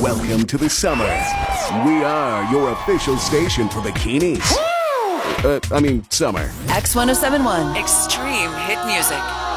Welcome to the summer. We are your official station for bikinis. Summer. X1071. Extreme hit music.